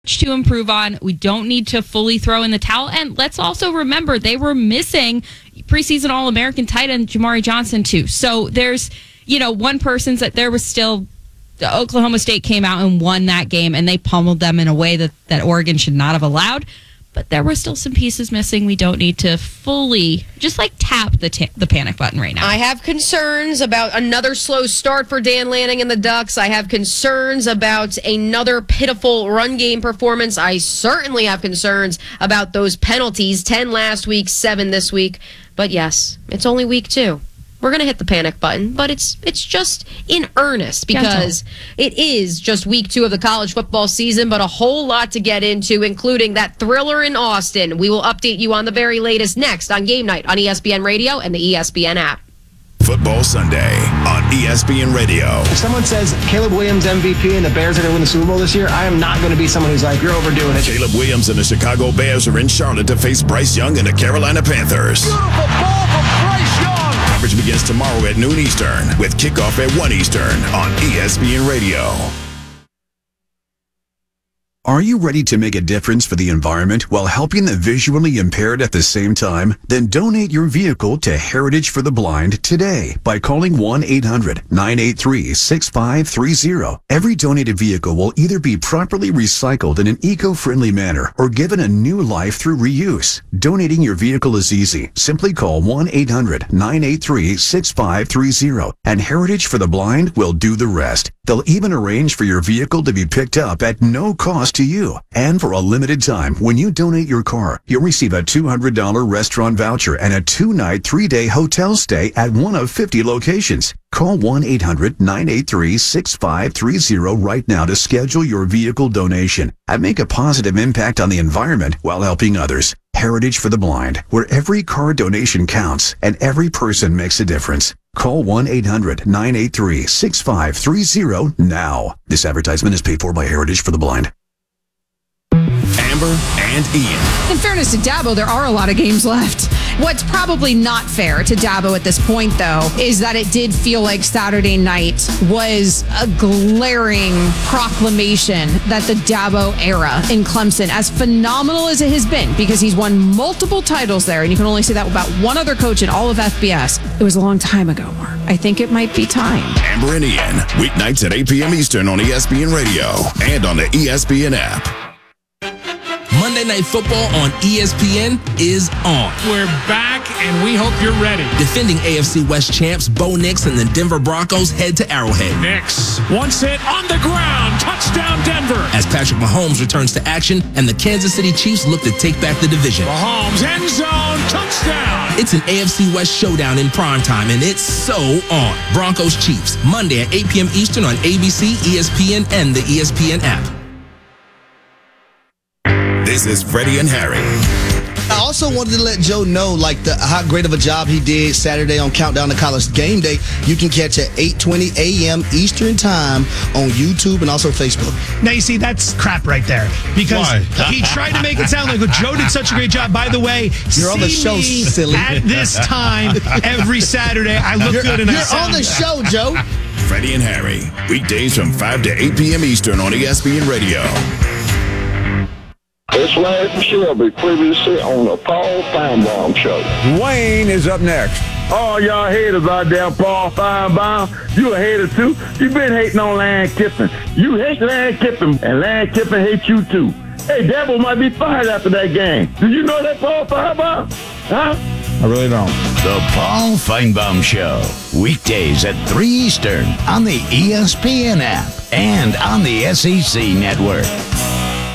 to improve on. We don't need to fully throw in the towel. And let's also remember they were missing preseason All-American tight end Jamari Johnson too. So there's, one person's that there was still Oklahoma State came out and won that game and they pummeled them in a way that Oregon should not have allowed. But there were still some pieces missing. We don't need to fully just tap the panic button right now. I have concerns about another slow start for Dan Lanning and the Ducks. I have concerns about another pitiful run game performance. I certainly have concerns about those penalties. 10 last week, 7 this week. But yes, it's only week 2. We're going to hit the panic button, but it's just in earnest because it is just week 2 of the college football season, but a whole lot to get into, including that thriller in Austin. We will update you on the very latest next on Game Night on ESPN Radio and the ESPN app. Football Sunday on ESPN Radio. If someone says Caleb Williams MVP and the Bears are going to win the Super Bowl this year, I am not going to be someone who's like, you're overdoing it. Caleb Williams and the Chicago Bears are in Charlotte to face Bryce Young and the Carolina Panthers. Beautiful ball from Bryce Young. Coverage begins tomorrow at noon Eastern with kickoff at 1 Eastern on ESPN Radio. Are you ready to make a difference for the environment while helping the visually impaired at the same time? Then donate your vehicle to Heritage for the Blind today by calling 1-800-983-6530. Every donated vehicle will either be properly recycled in an eco-friendly manner or given a new life through reuse. Donating your vehicle is easy. Simply call 1-800-983-6530 and Heritage for the Blind will do the rest. They'll even arrange for your vehicle to be picked up at no cost to you. And for a limited time, when you donate your car, you'll receive a $200 restaurant voucher and a 2-night, 3-day hotel stay at one of 50 locations. Call 1-800-983-6530 right now to schedule your vehicle donation and make a positive impact on the environment while helping others. Heritage for the Blind, where every car donation counts and every person makes a difference. Call 1-800-983-6530 now. This advertisement is paid for by Heritage for the Blind. Amber and Ian. In fairness to Dabo, there are a lot of games left. What's probably not fair to Dabo at this point, though, is that it did feel like Saturday night was a glaring proclamation that the Dabo era in Clemson, as phenomenal as it has been, because he's won multiple titles there, and you can only say that about one other coach in all of FBS, it was a long time ago, Mark. I think it might be time. Amber and Ian, weeknights at 8 p.m. Eastern on ESPN Radio and on the ESPN app. Monday Night Football on ESPN is on. We're back, and we hope you're ready. Defending AFC West champs Bo Nix and the Denver Broncos head to Arrowhead. Nix, once hit on the ground, touchdown Denver. As Patrick Mahomes returns to action and the Kansas City Chiefs look to take back the division. Mahomes, end zone, touchdown. It's an AFC West showdown in primetime, and it's so on. Broncos Chiefs, Monday at 8 p.m. Eastern on ABC, ESPN, and the ESPN app. This is Freddie and Harry. I also wanted to let Joe know, how great of a job he did Saturday on Countdown to College Game Day. You can catch at 8:20 a.m. Eastern Time on YouTube and also Facebook. Now, you see, that's crap right there. Because he tried to make it sound like Joe did such a great job. By the way, you're on the show, silly. At this time, every Saturday, I look good and I sound good. You're on the show, Joe. Freddie and Harry, weekdays from 5 to 8 p.m. Eastern on ESPN Radio. It's Larry Shelby, previously on the Paul Feinbaum Show. Wayne is up next. Oh, y'all haters out there, Paul Feinbaum. You a hater, too. You been hating on Lane Kiffin. You hate Lane Kiffin, and Lane Kiffin hates you, too. Hey, Dabo might be fired after that game. Do you know that, Paul Feinbaum? Huh? I really don't. The Paul Feinbaum Show. Weekdays at 3 Eastern on the ESPN app and on the SEC Network.